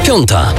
5.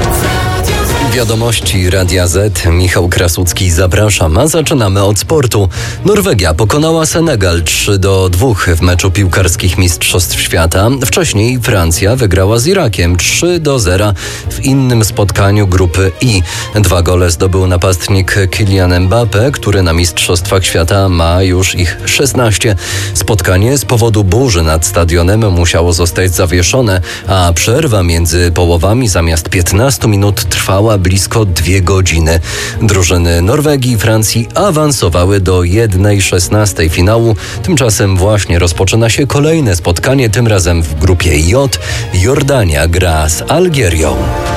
Wiadomości Radia Z. Michał Krasucki, zapraszam. A zaczynamy od sportu. Norwegia pokonała Senegal 3-2 w meczu piłkarskich Mistrzostw Świata. Wcześniej Francja wygrała z Irakiem 3-0 w innym spotkaniu grupy I. 2 gole zdobył napastnik Kylian Mbappé, który na Mistrzostwach Świata ma już ich 16. Spotkanie z powodu burzy nad stadionem musiało zostać zawieszone, a przerwa między połowami zamiast 15 minut trwała blisko 2 godziny. Drużyny Norwegii i Francji awansowały do 1/16 finału. Tymczasem właśnie rozpoczyna się kolejne spotkanie, tym razem w grupie J. Jordania gra z Algierią.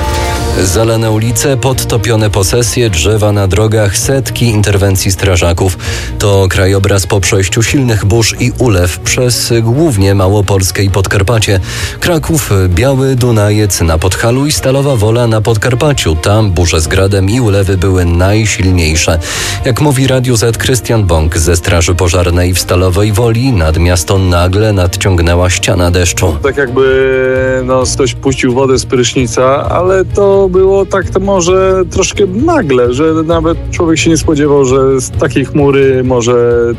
Zalane ulice, podtopione posesje, drzewa na drogach, setki interwencji strażaków. To krajobraz po przejściu silnych burz i ulew przez głównie Małopolskę i Podkarpacie. Kraków, Biały Dunajec na Podhalu i Stalowa Wola na Podkarpaciu. Tam burze z gradem i ulewy były najsilniejsze. Jak mówi Radiu Z Krystian Bąk ze Straży Pożarnej w Stalowej Woli, nad miasto nagle nadciągnęła ściana deszczu. Tak jakby ktoś puścił wodę z prysznica, ale to było tak to może troszkę nagle, że nawet człowiek się nie spodziewał, że z takiej chmury może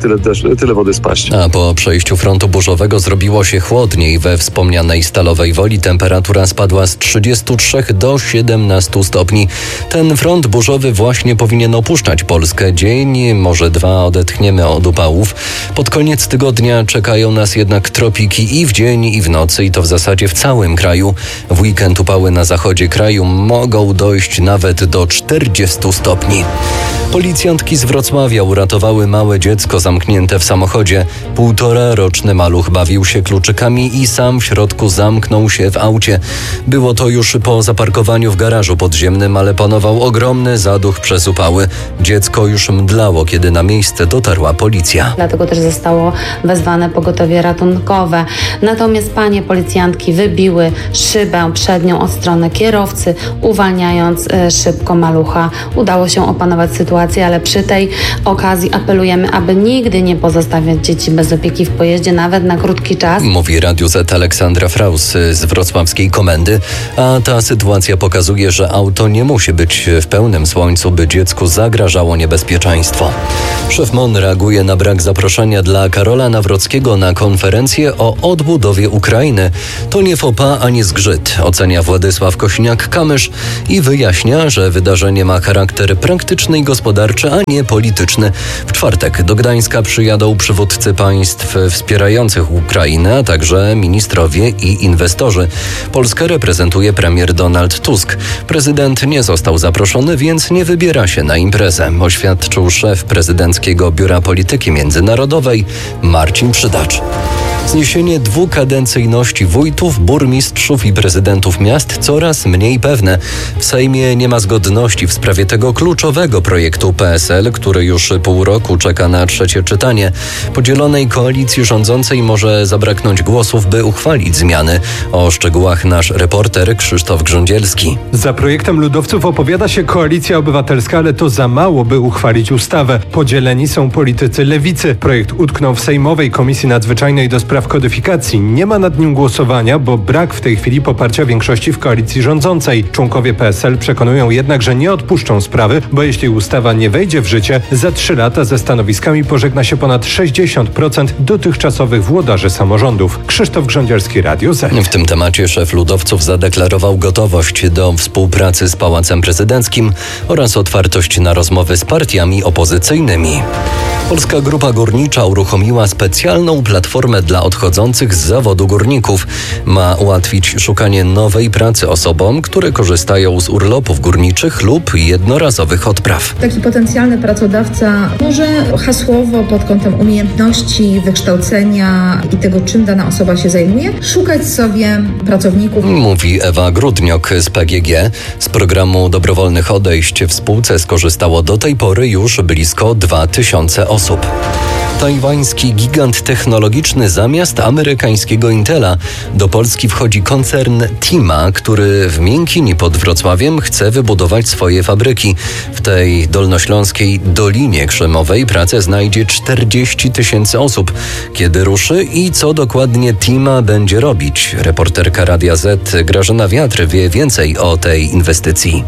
tyle wody spaść. A po przejściu frontu burzowego zrobiło się chłodniej. We wspomnianej Stalowej Woli temperatura spadła z 33 do 17 stopni. Ten front burzowy właśnie powinien opuszczać Polskę. Dzień, może 2 odetchniemy od upałów. Pod koniec tygodnia czekają nas jednak tropiki i w dzień, i w nocy, i to w zasadzie w całym kraju. W weekend upały na zachodzie kraju mogą dojść nawet do 40 stopni. Policjantki z Wrocławia uratowały małe dziecko zamknięte w samochodzie. 1,5-roczny maluch bawił się kluczykami i sam w środku zamknął się w aucie. Było to już po zaparkowaniu w garażu podziemnym, ale panował ogromny zaduch przez upały. Dziecko już mdlało, kiedy na miejsce dotarła policja. Dlatego też zostało wezwane pogotowie ratunkowe. Natomiast panie policjantki wybiły szybę przednią od strony kierowcy, uwalniając szybko malucha. Udało się opanować sytuację, ale przy tej okazji apelujemy, aby nigdy nie pozostawiać dzieci bez opieki w pojeździe, nawet na krótki czas. Mówi Radiu Z Aleksandra Fraus z wrocławskiej komendy, a ta sytuacja pokazuje, że auto nie musi być w pełnym słońcu, by dziecku zagrażało niebezpieczeństwo. Szef MON reaguje na brak zaproszenia dla Karola Nawrockiego na konferencję o odbudowie Ukrainy. To nie faux pas ani zgrzyt, ocenia Władysław Kosiniak-Kamysz i wyjaśnia, że wydarzenie ma charakter praktyczny i gospodarczy, a nie polityczny. W czwartek do Gdańska przyjadą przywódcy państw wspierających Ukrainę, a także ministrowie i inwestorzy. Polskę reprezentuje premier Donald Tusk. Prezydent nie został zaproszony, więc nie wybiera się na imprezę, oświadczył szef prezydenckiego Biura Polityki Międzynarodowej Marcin Przydacz. Zniesienie dwukadencyjności wójtów, burmistrzów i prezydentów miast coraz mniej pewne. W Sejmie nie ma zgodności w sprawie tego kluczowego projektu PSL, który już pół roku czeka na trzecie czytanie. Podzielonej koalicji rządzącej może zabraknąć głosów, by uchwalić zmiany. O szczegółach nasz reporter Krzysztof Grządzielski. Za projektem ludowców opowiada się Koalicja Obywatelska, ale to za mało, by uchwalić ustawę. Podzieleni są politycy lewicy. Projekt utknął w Sejmowej Komisji Nadzwyczajnej do spraw kodyfikacji. Nie ma nad nim głosowania, bo brak w tej chwili poparcia większości w koalicji rządzącej. Członkowie PSL przekonują jednak, że nie odpuszczą sprawy, bo jeśli ustawa nie wejdzie w życie, za 3 lata ze stanowiskami pożegna się ponad 60% dotychczasowych włodarzy samorządów. Krzysztof Grządzielski, Radio Z. W tym temacie szef ludowców zadeklarował gotowość do współpracy z Pałacem Prezydenckim oraz otwartość na rozmowy z partiami opozycyjnymi. Polska Grupa Górnicza uruchomiła specjalną platformę dla odchodzących z zawodu górników. Ma ułatwić szukanie nowej pracy osobom, które korzystają z urlopów górniczych lub jednorazowych odpraw. Taki potencjalny pracodawca może hasłowo pod kątem umiejętności, wykształcenia i tego, czym dana osoba się zajmuje, szukać sobie pracowników. Mówi Ewa Grudniok z PGG. Z programu dobrowolnych odejść w spółce skorzystało do tej pory już blisko 2000 osób. Tajwański gigant technologiczny zamiast amerykańskiego Intela. Do Polski wchodzi koncern Tima, który w Miękini pod Wrocławiem chce wybudować swoje fabryki. W tej dolnośląskiej Dolinie Krzemowej pracę znajdzie 40 000 osób. Kiedy ruszy i co dokładnie Tima będzie robić? Reporterka Radia Z Grażyna Wiatr wie więcej o tej inwestycji.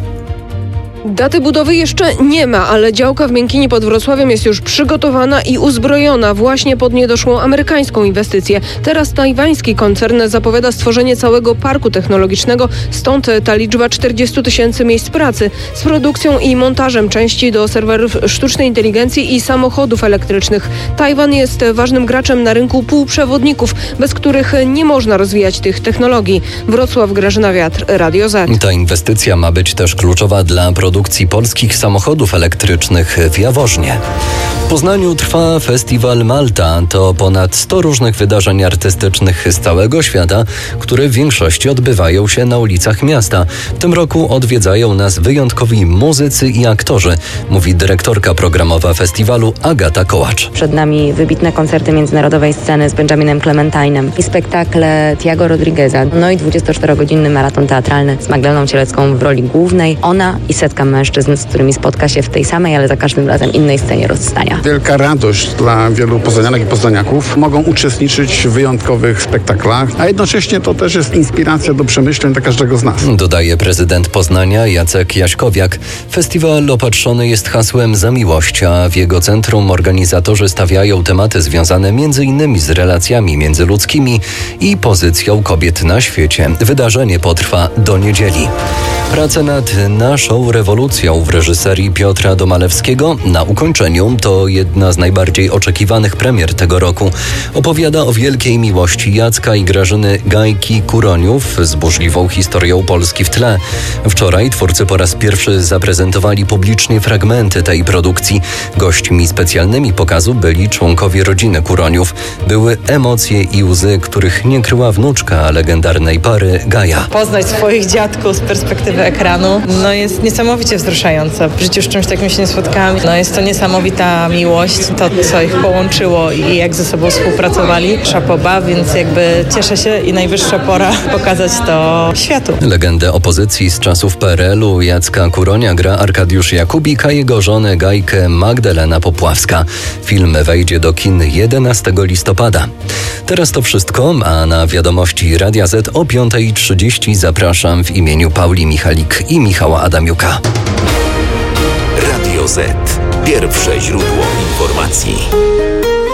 Daty budowy jeszcze nie ma, ale działka w Miękini pod Wrocławiem jest już przygotowana i uzbrojona właśnie pod niedoszłą amerykańską inwestycję. Teraz tajwański koncern zapowiada stworzenie całego parku technologicznego, stąd ta liczba 40 000 miejsc pracy z produkcją i montażem części do serwerów sztucznej inteligencji i samochodów elektrycznych. Tajwan jest ważnym graczem na rynku półprzewodników, bez których nie można rozwijać tych technologii. Wrocław, Grażyna Wiatr, Radio Z. Ta inwestycja ma być też kluczowa dla produkcji polskich samochodów elektrycznych w Jaworznie. W Poznaniu trwa Festiwal Malta. To ponad 100 różnych wydarzeń artystycznych z całego świata, które w większości odbywają się na ulicach miasta. W tym roku odwiedzają nas wyjątkowi muzycy i aktorzy, mówi dyrektorka programowa festiwalu Agata Kołacz. Przed nami wybitne koncerty międzynarodowej sceny z Benjaminem Clementine'em i spektakle Tiago Rodrigueza, no i 24-godzinny maraton teatralny z Magdaleną Cielecką w roli głównej. Ona i setka mężczyzn, z którymi spotka się w tej samej, ale za każdym razem innej scenie rozstania. Wielka radość dla wielu poznanianek i poznaniaków. Mogą uczestniczyć w wyjątkowych spektaklach, a jednocześnie to też jest inspiracja do przemyśleń dla każdego z nas. Dodaje prezydent Poznania Jacek Jaśkowiak. Festiwal opatrzony jest hasłem Za miłość, a w jego centrum organizatorzy stawiają tematy związane m.in. z relacjami międzyludzkimi i pozycją kobiet na świecie. Wydarzenie potrwa do niedzieli. Prace nad Naszą rewolucją w reżyserii Piotra Domalewskiego na ukończeniu to jedna z najbardziej oczekiwanych premier tego roku. Opowiada o wielkiej miłości Jacka i Grażyny Gajki-Kuroniów z burzliwą historią Polski w tle. Wczoraj twórcy po raz pierwszy zaprezentowali publicznie fragmenty tej produkcji. Gośćmi specjalnymi pokazu byli członkowie rodziny Kuroniów. Były emocje i łzy, których nie kryła wnuczka legendarnej pary Gaja. Poznać swoich dziadków z perspektywy ekranu, jest niesamowicie wzruszające. W życiu z czymś takim się nie spotkałam. Jest to niesamowita miłość, to co ich połączyło i jak ze sobą współpracowali. Szapoba, więc cieszę się i najwyższa pora pokazać to światu. Legendę opozycji z czasów PRL-u Jacka Kuronia gra Arkadiusz Jakubik, a jego żonę Gajkę Magdalena Popławska. Film wejdzie do kin 11 listopada. Teraz to wszystko, a na wiadomości Radia Z o 5:30 zapraszam w imieniu Pauli Michalik i Michała Adamiuka. Radio Z. Pierwsze źródło informacji.